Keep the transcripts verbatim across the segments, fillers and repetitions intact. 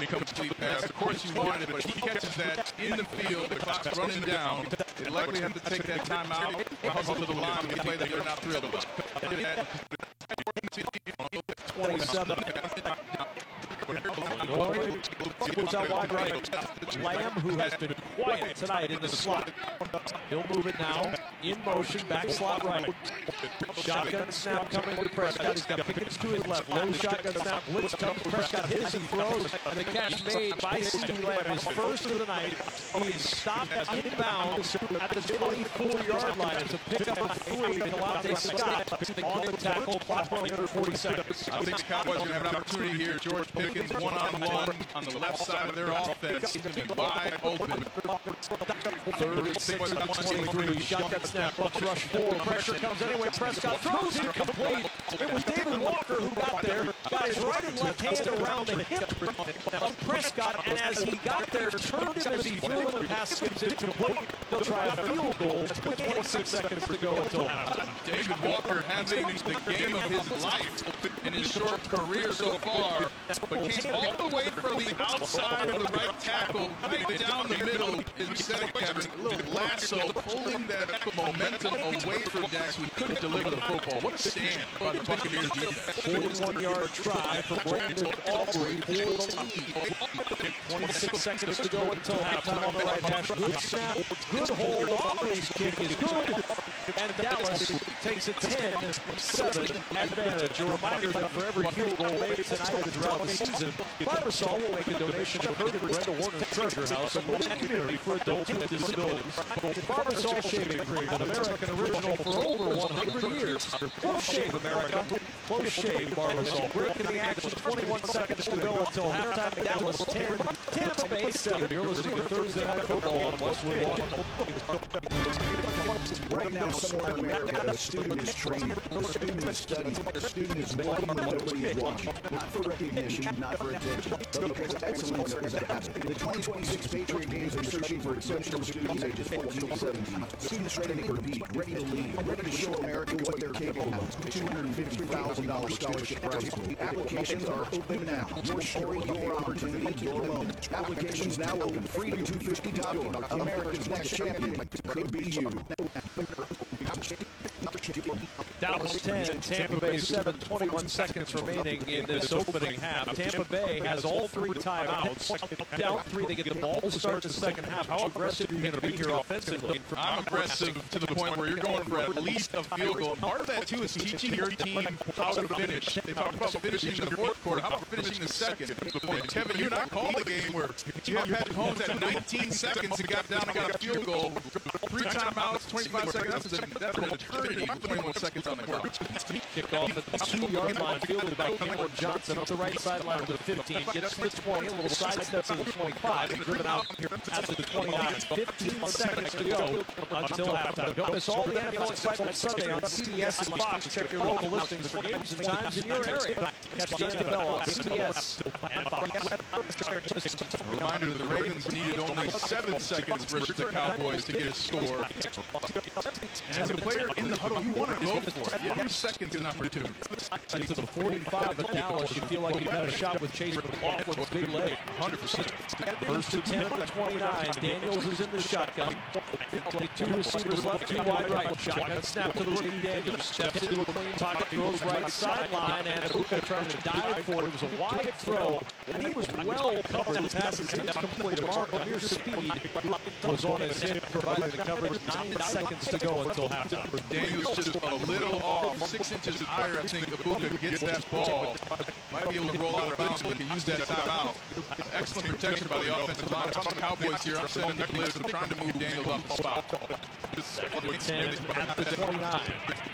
incomplete pass. Of course you want it, but if he catches that in the field, the clock's running down, they likely have to take that timeout and hustle to the line with a play that they're not thrilled about. twenty-seven. Puts out wide right. Lamb, who has been quiet tonight in the slot. He'll move it now. In motion, back slot right. Shotgun snap coming to Prescott. He's got Pickens to his left. Low shotgun snap. Blitz comes. Prescott hits and throws. And the catch made by CeeDee Lamb. His first of the night. He is stopped inbounds at the twenty-four yard line. It's a pickup of three. Delonte Scott on the tackle. Clock running under forty seconds. I think the Cowboys are going to have an opportunity here. George Pickens one-on-one on the left side of their offense. Wide open. Third and six at twenty-three. Shotgun snap. Bucks rush four. Pressure comes anyway. Prescott throws incomplete. It was David Walker who got there. Got his right and left hand around the hip of Prescott. And as he got there, turned him as he threw him. The pass skips incomplete. They'll try a field goal. twenty-six seconds to go until halftime. David Walker having the game of his life in his short career so far, but came all the way from the outside of the right tackle, right down the middle. As you said it, Kevin, a little lasso pulling that momentum away from Dax, who couldn't deliver the football. What a stand by the Buccaneers defense. forty-one yard try for Brandon Aubrey for the lead. twenty-six seconds to go until halftime on the right hash. Good snap, good hold. Aubrey's kick is good. And Dallas takes a ten seven advantage. A reminder that for every field goal made tonight and throughout the season, Barbasol will make a donation to Herb and Brenda Warner Treasure House and Women's Community for Adults with Disabilities. Barbasol Shaving Cream, an American original for over one hundred years. Close Shave America. Close Shave Barbasol. We're in the action. twenty-one seconds to go until halftime. Dallas ten, Tampa Bay seven. You're listening to Thursday Night Football on Westwood One. Right now, somewhere in America, a student is training, a student is studying, a student is watching what nobody is watching. Not for recognition, not for attention, but because excellence is a habit. The twenty twenty-six Patriot Games are searching for exceptional students ages fourteen to seventeen. Students ready to compete, ready to lead, ready to show America what they're capable of. two hundred fifty thousand dollars scholarship prize. Applications are open now. Your story, your opportunity, your moment. Applications now open. freedom two fifty dot org. America's next champion could be you. Dallas ten, Tampa Bay seven, twenty-one seconds remaining in this opening half. Tampa Bay has all three timeouts. Down three, they get the ball to start the second half. How aggressive are you going to be here offensively? I'm aggressive to the point where you're going for at least a field goal. Part of that, too, is teaching your team how to finish. They talk about finishing the fourth quarter. How about finishing the second? And Kevin, you're not calling a game where you have Patrick Mahomes at nineteen seconds and got down and got a field goal. Three timeouts, twenty-five seconds. That's, a, that's an eternity. twenty-one seconds on the clock. Kick off at the two-yard line, fielded by Cameron Johnson up the right sideline to the fifteen. Gets to the twenty, a little sidestep to the twenty-five, and driven out here at the twenty-nine. fifteen seconds to go until halftime. Don't miss all the N F L excitement Sunday on C B S and Fox. Check your local listings for games and times in your area. Catch the N F L on C B S and Fox. A reminder that the Ravens needed only seven seconds versus the Cowboys to get a score. As a player in the huddle, you want to go for it. You have seconds and opportunity. To the forty-five of Dallas, you feel like you've had a shot with Chase McLaughlin's big leg. one hundred percent. First to ten to twenty-nine. Daniels is in the shotgun. Two receivers left, two wide right. Shotgun snap to the rookie Daniels. Steps into a clean pocket, throws right sideline, and Abuka trying to dive for it. It was a wide throw, and he was well covered. The passes incomplete. Mark Lemire speed was on his hip, providing the coverage. Nine seconds to go until halftime. Daniels just a little off, six inches higher. I think Abuka gets that ball. Might be able to roll out of bounds, but he can use that timeout. Excellent protection by the offensive line. If I'm the Cowboys here, I'm sending Nicholas. I'm trying to move Daniels off the spot. ten at the twenty-nine.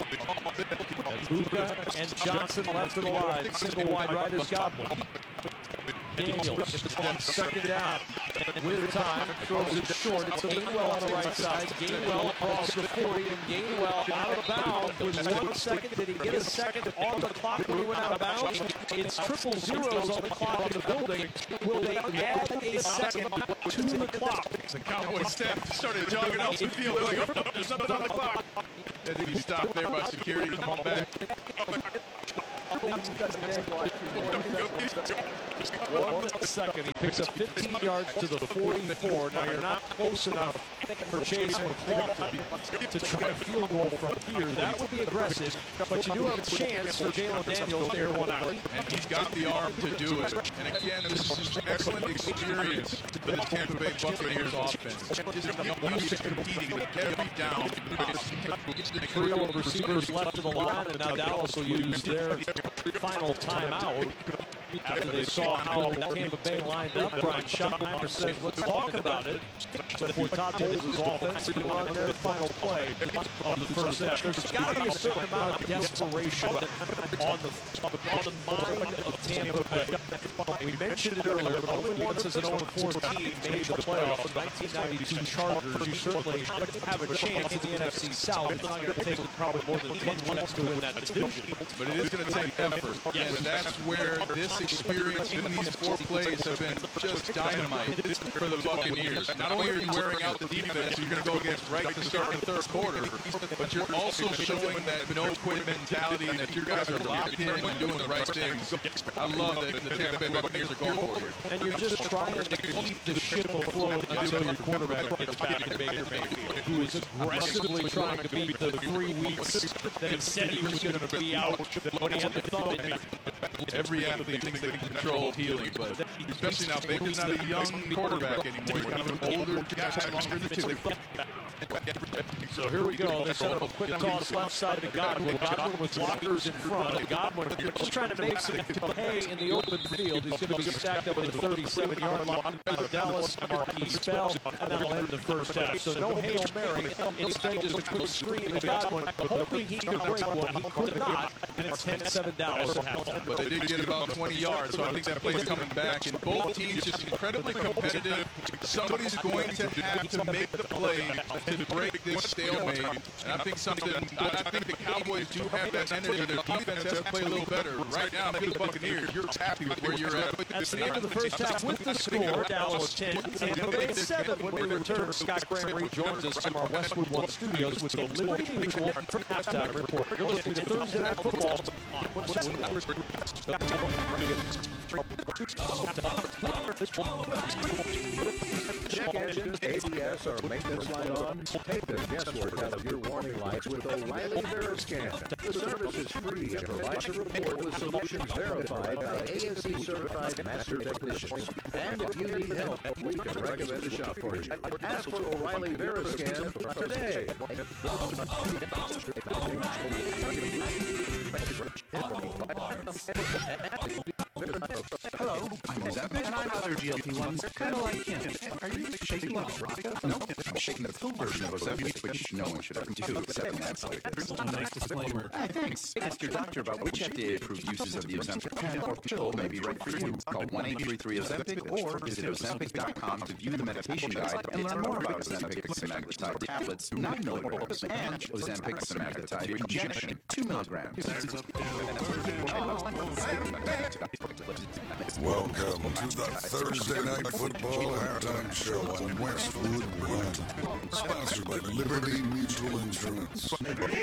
Abuka and Johnson left of the line. Single wide right is Godwin. Daniels on second down. And with time, throws it short. It's Gainwell on the right side. Gainwell across the forty, and Gainwell out of bounds with one second. Did he get a second on the clock when he went out of bounds? It's triple zeros on the clock in the building. Will they add a second to the clock? The Cowboys staff started jogging out the field. Like, oh, there's something on the clock. And then he stopped there by security. Come on back. One second. He picks up fifteen yards to the forty-four. Now you're not close enough for Chase McLaughlin to try a field goal from here. That would be aggressive, but you do have a chance for Jalen Daniels to air one out. And he's got the arm to do it. And again, this is just excellent experience for the Tampa Bay Buccaneers offense. Just used to competing with every down. Trio of receivers left to the line, and now Dallas will use their final timeout. After they saw how Tampa Bay lined up, Brian Schottenheimer said, let's talk about it. Before Todd Bowles' offense to run their final play of the first half. There's got to be a certain amount of desperation on the, on the mind of Tampa Bay. We mentioned it earlier, but only once as an oh and four team made the playoffs. The nineteen ninety-two Chargers, you certainly have a chance in the N F C South. It's not going to take probably more than ten weeks to win that division. But it is going to take effort. Yes. And that's where this experience in these four plays have been just dynamite for the Buccaneers. Not only are you wearing out the defense, you're going to go against right to start the third quarter, but you're also showing that no-quit mentality and that you guys are locked in and doing the right things. I love that the Tampa Bay Buccaneers are going for it. And you're just trying to keep the ship afloat until your quarterback gets back to Baker Mayfield, who is aggressively trying to beat the three weeks that he said he was going to be out when he had the thumb in. Every athlete thinks they can control healing, but especially now, Baker's not a young quarterback anymore. He's kind of an older guy, longer in the tooth. So here we go. They set up a quick toss left side to Godwin. Godwin with blockers in front. And Godwin just trying to make some hay in the open field. He's going to be stacked up at the thirty-seven-yard line for Dallas. Marquise Bell, and that'll end the first half. So no Hail Mary. Instead, just a quick screen to Godwin, hoping he could break one. He could not, and it's ten seven Dallas at halftime. But they did get about twenty yards, so I think that play's coming back. And both teams just incredibly competitive. Somebody's going to have to make the play to break this stalemate. And I think something, I think the Cowboys do have that energy. Their defense has to play a little better. Right now, if you're the Buccaneers, you're happy with where you're at. That's the end of the first half with the score. Dallas ten, Tampa Bay seven. When we return, Scott Graham rejoins us from our Westwood One studios with the Liberty Mutual halftime report. You're listening to Thursday Night Football on Check engines, A B S, or maintenance light on? Take the guesswork out of your warning lights with O'Reilly Veriscan. The service is free and provides a report with solutions verified by A S C certified master technicians. And if you need help, we can recommend a shop for you. Ask for O'Reilly Veriscan today. Hello, I'm Ozempic, and I'm other G L P ones, kind of like him. Are you shaking up Rocco? No, I'm shaking the pill version of Ozempic, which no one should ever do except Nancy. A nice disclaimer. Ah, thanks. Ask your doctor about which F D A-approved uses of the Ozempic pen or pill may be right for you. Call one eight three three Ozempic or visit Ozempic dot com to view the medication guide and learn more about Ozempic semaglutide tablets, nine milligrams, and Ozempic semaglutide injection, two milligrams. Welcome to the Thursday Night Football Halftime Show on Westwood One, sponsored by Liberty Mutual Insurance.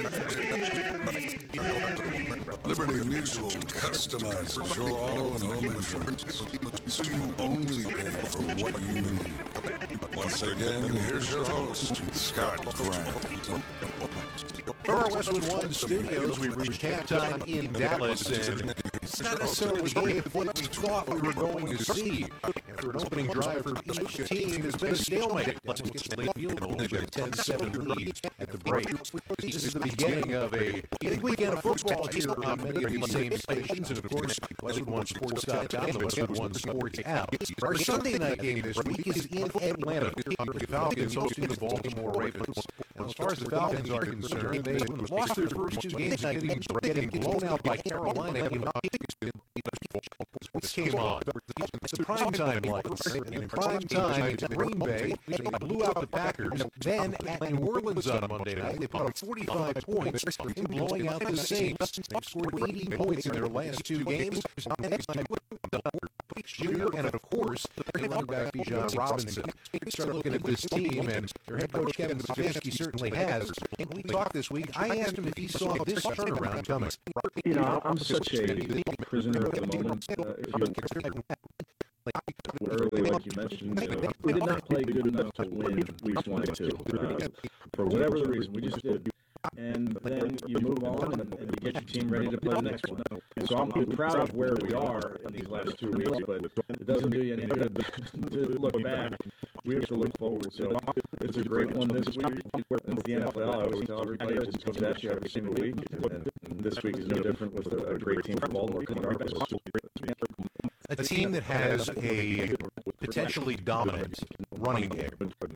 Liberty Mutual customizes your auto and home insurance, so you only pay for what you need. Once again, here's your host, Scott Graham. From our Westwood One studios, we reached halftime in Dallas, and it's not necessarily the game of what we thought we were going to see. After an opening drive for each team, there's been a stalemate. Let's get late field goal with a ten seven lead at the break. This is the beginning of a big weekend of football here on many of these same stations, and of course, Westwood One Sports dot com, the Westwood One Sports app. Our Sunday night game this week is in Atlanta. The Falcons hosting the Baltimore Ravens. And as far as the Falcons are concerned, they lost their first two games, getting, getting blown out by Carolina. This came on. It's the primetime lights. And in prime time, it's Green Bay. They blew out the Packers. Then at New Orleans on Monday night, they put up forty-five points in blowing out the Saints. They scored eighty points in their last two games. Junior, and of course, their running back Bijan Robinson. We start looking at this team, and their head coach Kevin Stefanski certainly has. And we talked this week. I asked him if he saw this turnaround coming. You know, I'm such a prisoner of the moment. Uh, if you early, like you mentioned, you know, we did not play good enough to win weeks one and two. Uh, for whatever the reason, we just did. And then you move on and, and you get your team ready to play the next one. And so I'm, I'm proud of where we are in these last two weeks, but it doesn't do you any good to look back. We have to look forward. So it's a great one this week. It's the N F L. I always tell everybody it's just comes at you every single week. And, and this week is no different with a, a great team from Baltimore coming our way. A team that has a potentially dominant running game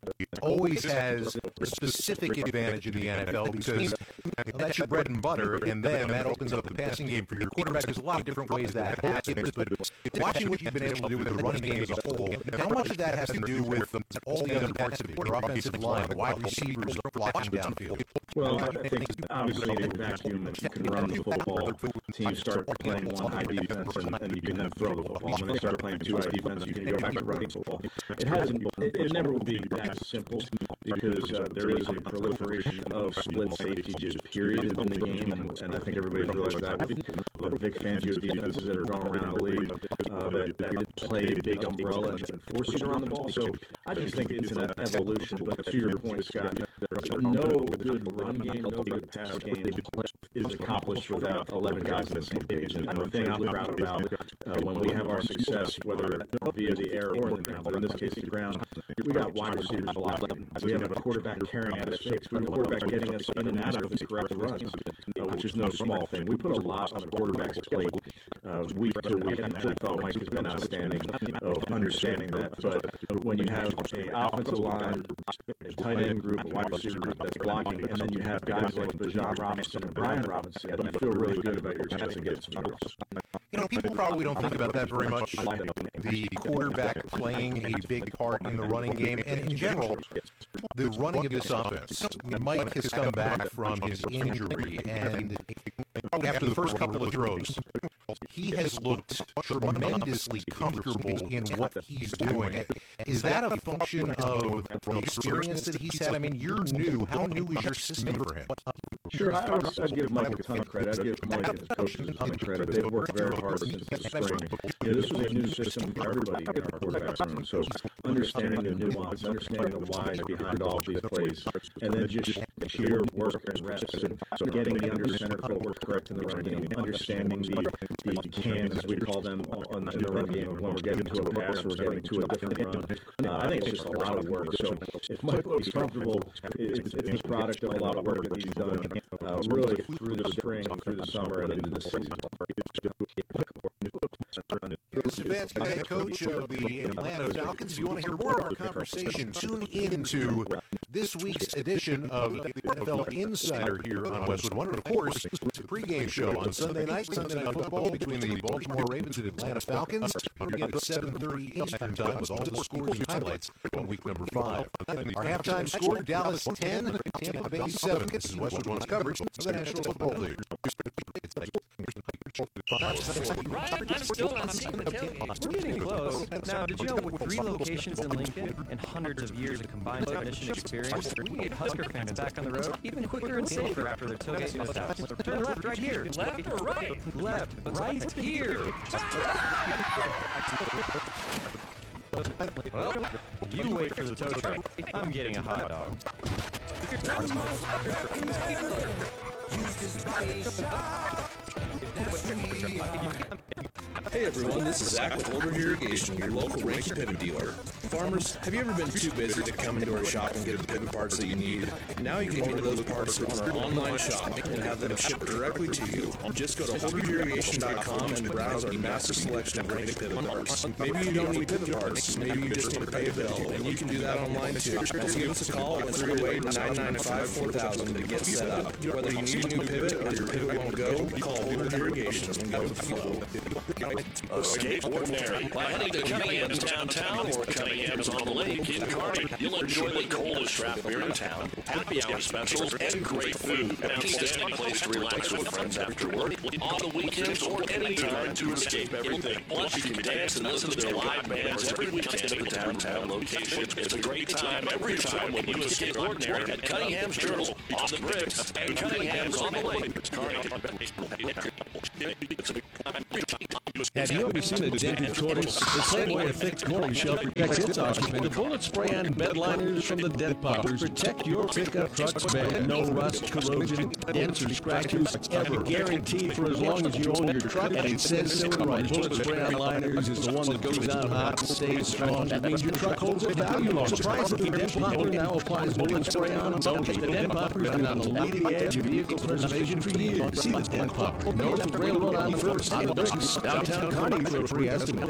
always has a specific advantage in the N F L because that's your bread and butter, and then that opens up the passing game for your quarterback. There's a lot of different ways that happens, but watching what you've been able to do with the running game as a whole, how much of that has to do with all the other parts of it, your offensive line, the wide receivers blocking downfield? Well, I think obviously in a vacuum, if you can run the football, teams start playing one high defense, and, and you can then throw the football. When they start playing two high defense, you can go back to running football. It hasn't. It, it never will be that simple because uh, there is a proliferation of split safety just period in the game, and, and I think everybody's realized that. With Vic Fangio's defenses that are going around the league uh, that, that play a big umbrella and force you to run the ball. So I just think it's an evolution. But to your point, Scott, no good run game, no good pass game is accomplished without eleven guys on the same page. And the thing I'm proud about uh, when we have our success, whether via the air or the ground, but in this case the ground, we got wide receivers blocking. We have a quarterback carrying out his fakes. We have a quarterback getting us in and out of his correct runs, uh, which is no small thing. We put a lot on the quarterback's plate uh, week to week, and I thought Mike has been outstanding of understanding that. But when you have an offensive line, a tight end group, a wide receiver group that's blocking, and then you have guys like Bijan Robinson and Brian Robinson, you feel really good about your chance of getting some yards. You know, people probably don't think about that very much. The quarterback playing a big part in the running game, and in general, the running of this offense. Mike has come back from his injury, and after the first couple of throws, he has looked tremendously comfortable in what he's doing. Is that a function of the experience that he's had? I mean, you're new. How new is your system for him? Sure, I would, I'd give Mike a ton of credit. I'd give Mike and his coaches a ton of credit. They've worked very hard since the spring. You know, this was a new system for everybody in our quarterback room. So understanding the nuance, understanding the why behind all of these plays, and then just sheer work and reps and getting the under center footwork correct in the run game, understanding the, the cans, as we call them, on the run game of when we're getting to a pass or we're getting to a different run. Uh, I think it's just a lot of work. So if Mike looks comfortable, it's, it's a product of a lot of work that he's done uh, really through the spring, through the summer, and into the season. Stefanski, head coach of the Atlanta Falcons. If you want to hear more of our conversation, tune in to this week's edition of the N F L Insider here on Westwood One. And of course, it's a pregame show on Sunday night, Sunday Night Football between the Baltimore Ravens and Atlanta Falcons. Begin at seven thirty Eastern Time with all the scores and highlights on week number five. Our halftime score, Dallas ten, Tampa Bay seven. This is Westwood One's coverage of the National Football League. Ryan, I'm still on seeing the tailgate. We're getting close. Now, did you know with three locations in Lincoln and hundreds of years of combined technician experience, we get Husker fans back on the road even quicker and safer after their tailgate mishaps. Turn left right here. Left or right? Left. Right here. Well, you wait for the tow truck. I'm getting a hot dog. Hey everyone, this is Zach with Holder Irrigation, your local Ranky pivot dealer. Farmers, have you ever been too busy to come into our shop and get the pivot parts that you need? Now you can order those parts on our online shop and have them shipped directly to you. Just go to holder irrigation dot com and browse our massive selection of Ranky pivot parts. Maybe you don't need pivot parts, maybe you just need to pay a bill, and you can do that online too. Just give us a call at three oh eight, nine nine five, four thousand to get set up. Whether you need a new pivot or your pivot won't go, call Holder Irrigation and go with the flow. Escape ordinary by heading to Cunningham's downtown or Cunningham's on the lake in Kearney. You'll enjoy the coldest craft beer in town, happy hour specials, and great food. An outstanding place to relax with friends after work, on the weekends, or anytime to escape everything. Plus, you can dance and listen to their live bands every weekend at the downtown location. It's a great time every time when you escape ordinary at Cunningham's Journal, off the bricks, and Cunningham's on the lake. Kearney. Have you ever seen a dented tortoise? The same way a thick coating shell protects its occupant, the bullet spray-on bed liners from the Dent Poppers protect your pickup truck's bed. No rust, corrosion, dents, or scratches ever. Guaranteed for as long as you own your truck, and it says so right. Bullet spray-on liners is the one that goes out hot and stays strong. That means your truck holds its value long. Surprisingly, Dent Popper now applies bullet spray-on only. The Dent Popper's been on the leading edge of vehicle preservation for years. See the Dent Popper. North of Railroad on First, on the Bricks, downtown Kearney for a free estimate.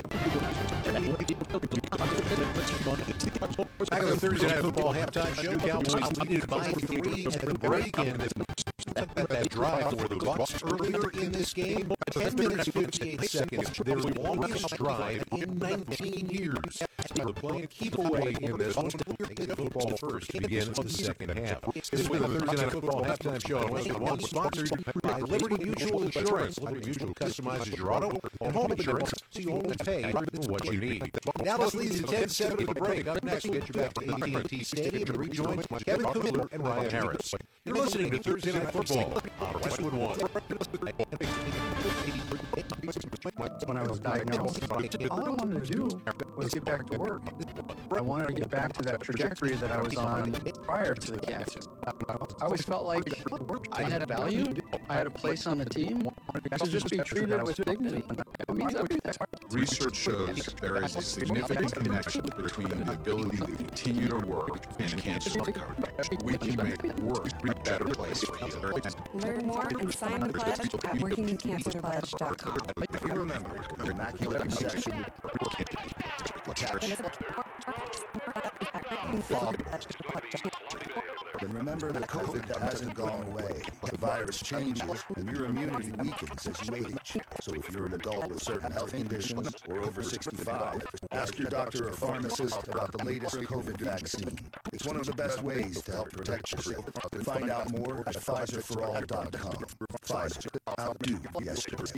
Back on the Thursday Night Football halftime show, Cowboys leaded by three at the break, and that drive for the Bucs earlier in this game, ten minutes fifty-eight seconds, their longest drive in nineteen years. They're playing keep away in this one. They get football first begins the second half. This has been the Thursday Night Football halftime show on Westwood One, sponsored by Liberty Mutual Insurance. Liberty Mutual customizes your auto and home insurance, so you only pay for what you need. Dallas leads at ten seven at the break. Up next, we'll get you back to A T and T Stadium and rejoin Kevin Kugler and Ryan Harris. You're listening to Thursday Night Football on Westwood One. When I was diagnosed, all I wanted to do was get back to work. I wanted to get back to that trajectory that I was on prior to the cancer. I always felt like I had a value, I had a place on the team, to just be treated with dignity. It means everything. Research shows there is a significant connection between the ability to continue to work and cancer recovery. We can make work a better place for you. Learn more and sign the pledge at working in cancer pledge dot com. If you remember, the immaculate conception, then remember that COVID hasn't gone away. The virus changes and your immunity weakens as you age. So if you're an adult with certain health conditions or over sixty-five, ask your doctor or pharmacist about the latest COVID vaccine. It's one of the best ways to help protect yourself. Find out more at Pfizer for all dot com. Pfizer, outdo yesterday.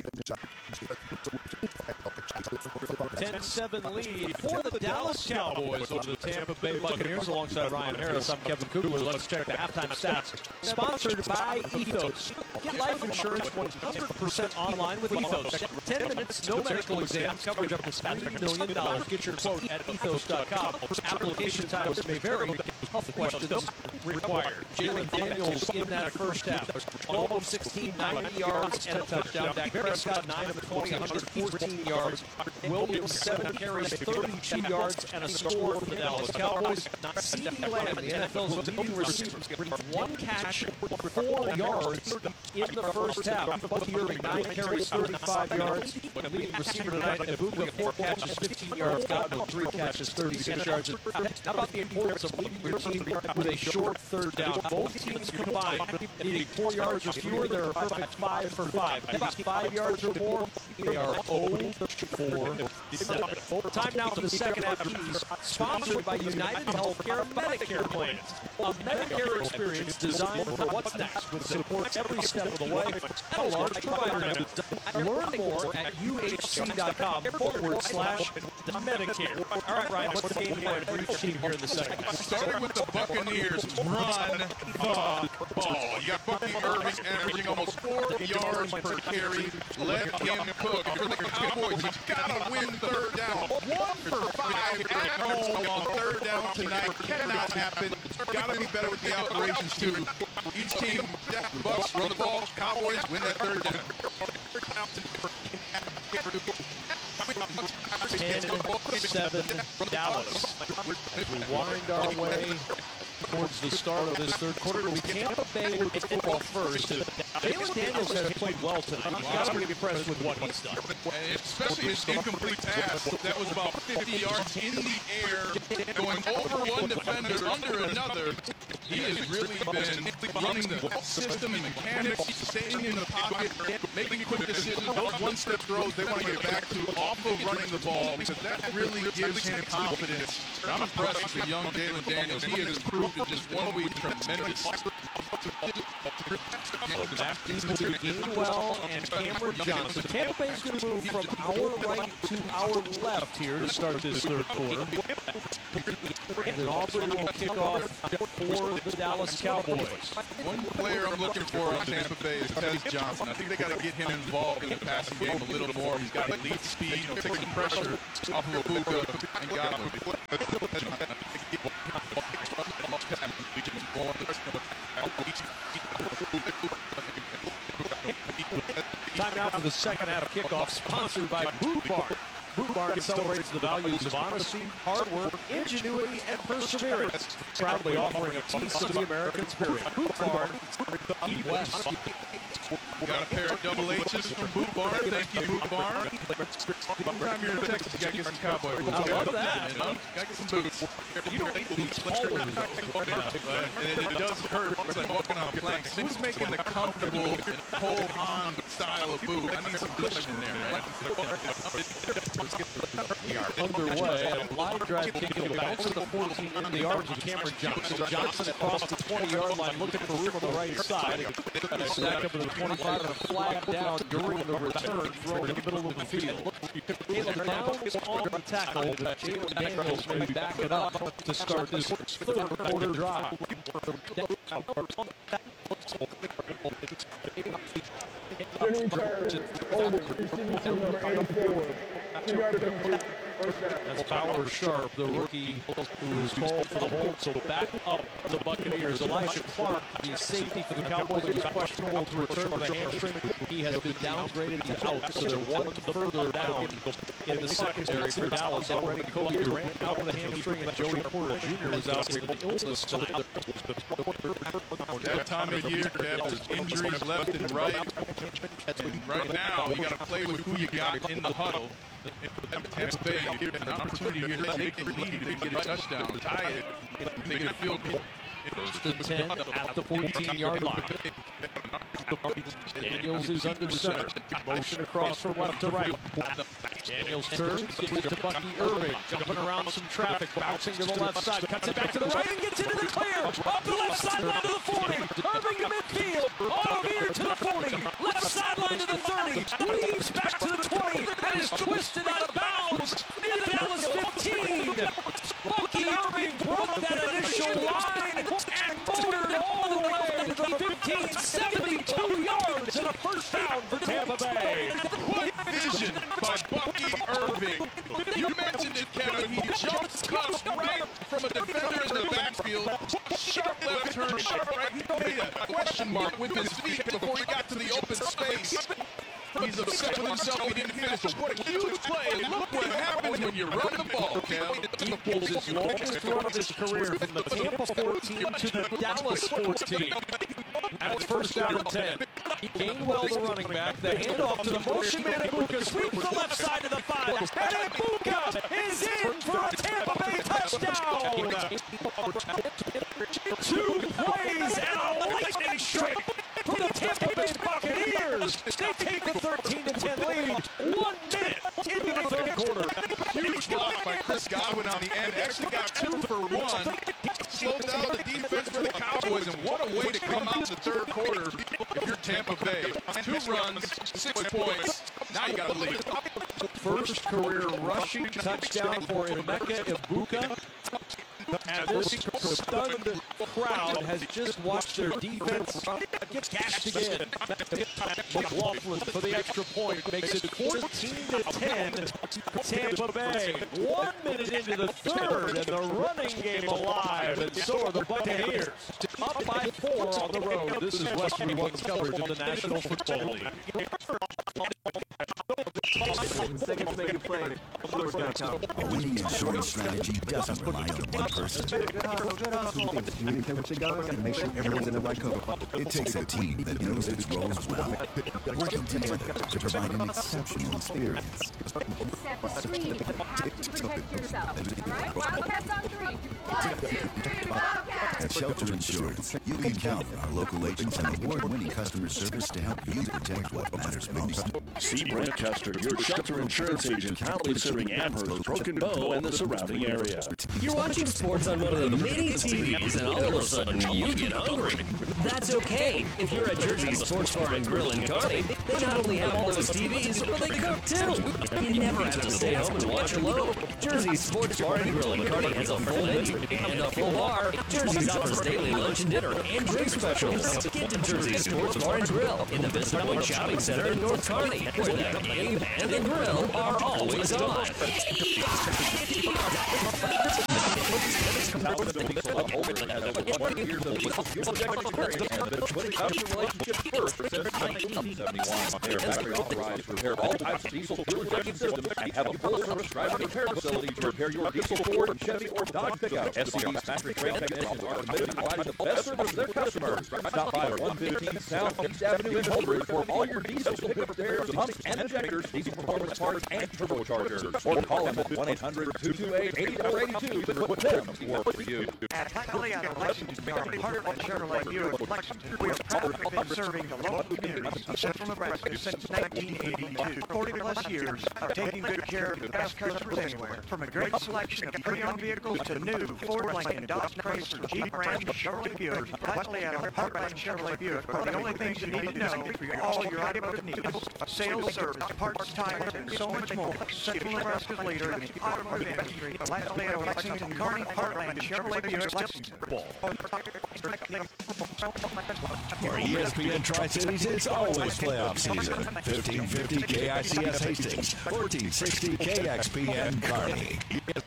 ten seven lead for the Dallas Cowboys over the Tampa Bay Buccaneers. Alongside Ryan Harris, I'm Kevin Kugler. Let's check the halftime stats. Sponsored by Ethos. Get life insurance one hundred percent online with Ethos. ten minutes, no medical exams, coverage up to three million dollars. Get your quote at ethos dot com. Application times may vary. Health questions required. Jalen Daniels in that first half. Almost sixteen, ninety yards and a touchdown. Dak Prescott, nine of twenty, one hundred fourteen yards. Williams, seven carries, thirty-two yards, and a score for the Dallas Cowboys. CeeDee Lamb, the N F L's leading receiver, one catch, four yards in the first half. Bucky Irving, nine carries, thirty-five yards. The leading receiver tonight, Ibuka, four catches, fifteen yards. Godwin, three catches, thirty-six yards. How about the importance of leading your team with a short third down? Both teams combined needing four yards or fewer. They're five for five. About five yards or more, they are zero for seven. Time now for the second half of these, sponsored by United Healthcare Medicare Plans. A Medicare experience designed for what's next, with support every step of the way and a large provider network. Learn more at U H C dot com forward slash Medicare. All right, Ryan, what's the game plan for each team here in the second half? Starting with the Buccaneers, run the ball. You got Bucky Irving averaging almost four yards per carry. Let him cook. For the Cowboys, he's got to win third down. One for five at home on third down tonight. Cannot happen. Got to be better with the operations, too. Each team, Bucks run the ball. Cowboys win that third down. ten seven Dallas. We wind our way towards the start of this third quarter. We Tampa Bay with the football first. Jalen Daniels has played well tonight. You've got to be impressed with what he's done. And especially his incomplete pass that was about fifty yards in the air, going over one defender, under another. He has really been running the system and mechanics, staying in the pocket, making quick decisions. Those one-step throws they want to get back to off of running the ball, because that really gives him confidence. I'm impressed with the young Jalen Daniels. He has improved in just one week tremendously. Back to Gainwell and Cameron Johnson. Tampa Bay's going to move from our right to our left here to start this third quarter. And then Auburn will kick off for the Dallas Cowboys. One player I'm looking for on Tampa Bay is Tez Johnson. I think they got to get him involved in the passing game a little more. He's got elite speed, you know, take some pressure off of Ibuka and Godwin. Time out for the second half kickoff, sponsored by Boot Barn. Boot Barn celebrates the values of honesty, hard work, ingenuity, and perseverance. Proudly offering a taste of the American spirit. Boot Barn, Key West. Got a pair of double H's from Boot Barn. Thank you, Boot Barn. Anytime you're in Texas, you got to get some cowboy boots. I love that. You know? Got to get some boots. You don't need these taller And it does hurt. It's like walking on planks. Who's making the comfortable Cole Haan style of boot? I need some cushion in there, right? We are underway. A line drive kick will bounce to the fourteen in the arms of Cameron Johnson. Johnson across the twenty-yard line, looking for room on the right side. And a stack up to the twenty-five and a flag down during the return, thrown in the middle of the field. Caleb now is on the tackle, but Jalen Daniels may back it up to start this third quarter drive. That's Power Sharp, the rookie who was called for the hold. So back up the Buccaneers. Elijah Clark, the safety for the Cowboys, is questionable to return with a hamstring. He has been downgraded to out, so they're one further down in the secondary for Dallas. Already Kobe Durant out with a hamstring, and Joey Porter Junior is out with an illness. So that time of year, there's injuries left and right. And right now, you got to play with who you got in the huddle. Tampa Bay, you get an opportunity here to take the lead and get a touchdown, tie it, make it feel good. First and ten at the fourteen-yard line. Daniels is under center. Motion across from left to right. Daniels turns, gets it to Bucky Irving. Jumping around some traffic, bouncing to the left side. Cuts it back to the right and gets into the clear. Up the left sideline to the forty. Irving to midfield. Auto veer to the forty. Left sideline to the thirty. Weaves back to the twenty. And is twisted out of bounds. Into Dallas fifteen. Bucky Irving broke that initial line and motored all the way to the fifteen, seventy-two yards and a first down for Tampa Bay. What vision by Bucky Irving. You mentioned it, Kevin. He jumps cuts right from a defender in the backfield. Sharp left turn, sharp right. He made a question mark with his feet before he got to the open space. He's upset with himself he didn't finish. But what a huge play. And look what happens when you run the ball, Kev. Equals his longest run of his career from the Tampa fourteen to the Dallas fourteen. That's first down and ten. Gainwell, the running back. The handoff to the motion man. Ibuka sweeps the left side of the five. And Ibuka is in for a Tampa Bay touchdown. Two plays and a lightning strike for the Tampa Bay Buccaneers. They take the thirteen to ten lead. One minute into the third quarter. Huge block by Chris Godwin on the end. Actually got two for one. Slowed down the defense for the Cowboys, and what a way to come out in the third quarter if you're Tampa Bay. Two runs, six points. Now you got to lead. First career rushing touchdown for Emeka Ibuka. And this stunned crowd has just watched their defense get gashed again. McLaughlin for the extra point makes it fourteen to ten. Tampa Bay, one minute into the third, and the running game alive, and so are the Buccaneers. Up by four on the road. This is Westwood One's coverage of the National Football League. Seconds make a play. A winning insurance strategy doesn't rely on one person. Good hustle, good hustle. Communicate what you got and make sure everyone's in the right cover. It takes a team that knows its roles well, working together to provide an exceptional experience. Step three, you have to protect yourself. All right? Wildcats on three. One, two, three, Wildcats. Shelter Insurance. You can count on our local agents and award-winning customer service to help you protect what matters most. See Brent Custer, your shelter insurance agent, proudly serving Amherst, Broken Bow, and the surrounding area. You're watching sports on one of the many T Vs, and all of a sudden you get hungry. That's okay. If you're at Jersey's Sports Bar and Grill in Kearney, they not only have all those T Vs, but they cook too. You never have to stay home and watch alone. Jersey's Sports Bar and Grill in Kearney has a full menu and a full bar. Jersey's offers daily lunch and dinner and drink specials. Get to Jersey's Sports Bar and Grill in the Vista Point Shopping Center in North Kearney, where the game and the grill are always on. They are factory authorized to repair all types of diesel fuel injection systems and have a full service driver repair facility to repair your diesel Ford, Chevy, or Dodge pickup. S C R's factory trained technicians are committed to providing the best service to their customers. Stop by at one fifteen South East Avenue in Holdridge for all your diesel pickup repairs, pumps and injectors, diesel performance parts, and turbochargers. Or call them at one eight hundred, two two eight, eight four eight two to put them to work for you. At Lexington, Lexington, we are Heartland Chevrolet Buick Lexington. We have proudly been serving the local communities of Central Nebraska since nineteen eighty-two. forty plus years of taking good care of the best customers anywhere. From a great selection of pre-owned vehicles to new Ford, Lincoln, Dodge, Chrysler, Jeep, Ram, Chevrolet Buick. Luckily, at Heartland Chevrolet Buick are the only things you need to know for all your automotive needs. Sales, service, parts, tires, and so much more. Central Nebraska's leader in the automotive industry. Luckily, at Lexington, Kearney, Heartland Chevrolet Buick, Lexington. For E S P N Tri-Cities, it's always playoff season. fifteen fifty K I C S Hastings, fourteen sixty K X P N Kearney.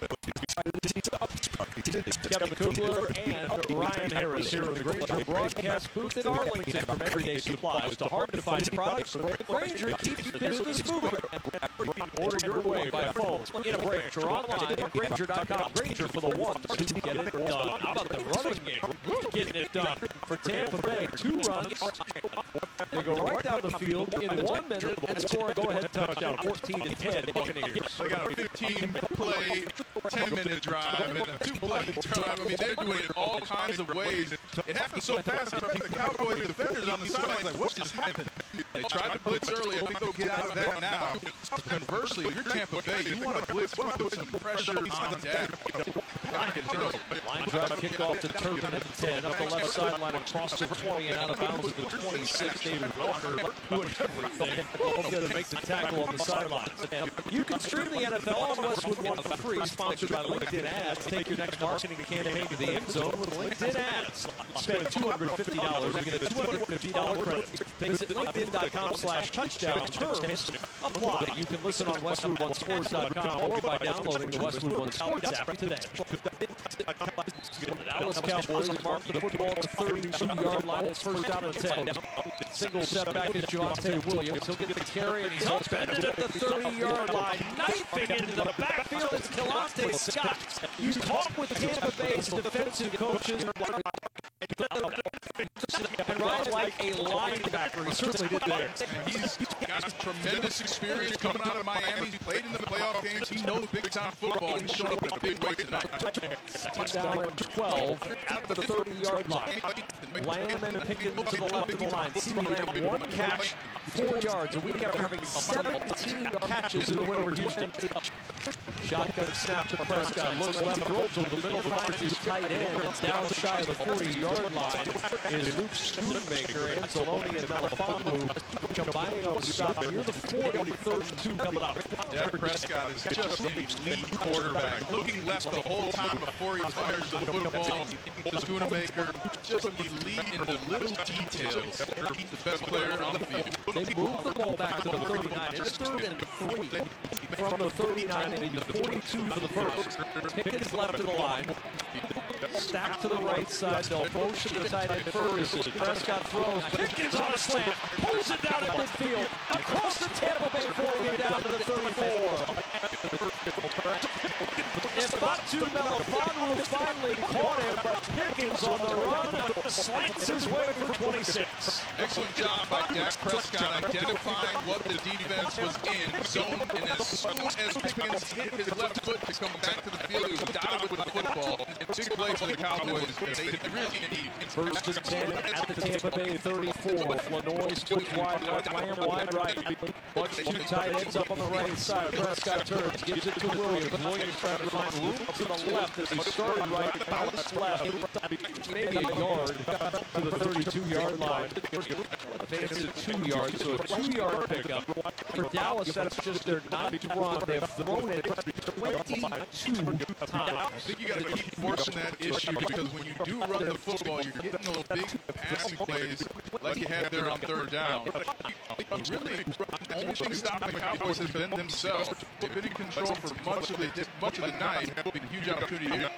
Kevin Kugler and Ryan Harris here in the Grainger broadcast booth in Arlington. From everyday supplies to hard-to-find products, Grainger keeps business moving. Order your way by phone, in a branch, or online at Grainger dot com. Grainger for the ones who get it done. How about the running game? Getting it done for Tampa Bay. Two runs. They go right down the field in one minute and score a go-ahead touchdown. fourteen to ten Buccaneers. They got a fifteen-play, ten-minute drive and a two-play drive. I mean, they're doing it all kinds of ways. It happened so fast. I think the Cowboys defenders on the sidelines like, what just happened? They tried to blitz early. I think they'll get out of that now. Conversely, if you're Tampa Bay, you want to blitz, you want to put some pressure on Dak. Line drive kickoff to Turpin at the ten, up the left sideline across the twenty and out of bounds at the twenty-six. David Walker doing everything. He's going to make the tackle on the sidelines. You can stream the N F L on Westwood One for free, sponsored by LinkedIn Ads. Take your next marketing campaign to the end zone with LinkedIn Ads. Spend two hundred fifty dollars and get a two hundred fifty dollars credit. Visit LinkedIn dot com slash touchdown. Terms apply. You can listen on Westwood One Sports dot com or by downloading the Westwood One Sports app today. The Dallas Cowboys mark the football at the thirty-two-yard line. It's first down and ten. Single step back to Javonte Williams. He'll get the carry, and he's upended at the thirty-yard line. Knifing into the backfield is Kalante Scott. You talk with Tampa Bay's defensive coaches and run like a linebacker. He certainly did there. And he's got tremendous experience coming out of Miami. He's played in the playoff games. He knows big-time football. He's showing up in a big way tonight. Touchdown and twelve at the thirty-yard line. Lamb and Pickens to the left of the line. CeeDee Lamb, one catch, four yards. A week after having seventeen catches in the win over Houston. Shotgun snap to Prescott. Looks left, throws over the middle, finds his tight end. It's down shy of the forty-yard line. Is Luke Schoonmaker, Anzalone, and Melifonwu combining on the stop. Near the forty, third and two coming up. Dak Prescott is just an elite quarterback. Looking left the whole time before he fires the football. Schoonmaker, just elite in the little details. He's the best player on the field. They move the ball back to the thirty-nine. It's third and three from the thirty-nine and the forty-two for the first. Pickens left to the line. Stack to the right side. They'll motion the tight end Ferguson. Prescott throws. Pickens on a slant. Pulls it down at midfield. Across the Tampa Bay forty, down to the thirty-four. If Batu Melifonwu finally caught him, but Pickens on the run slants his way for twenty-six. Excellent job by Dak Prescott identifying what the defense was in zone, and as soon as Pickens hit his left foot to come back to the field, he was dotted with the football. And big plays for the Cowboys that they really need. First and ten at the Tampa Bay thirty-four. Lenoir switch wide left, Lamb wide right. Bunch two tight ends up on the right side. Prescott turns, gives it to Williams. Williams trying to find room to the left as he started right, bounced left, maybe a yard to the thirty-two-yard line. Advanced it two yards, so a two-yard pickup. For Dallas, that's just their ninth run. They've thrown it twenty-two times. I think you got to keep forcing that issue because when you do run the football, you're getting those big passing plays like you had there on third down. Really, the only thing stopping the Cowboys has been themselves. They've been in control for much of the much of the night. It's been a huge opportunity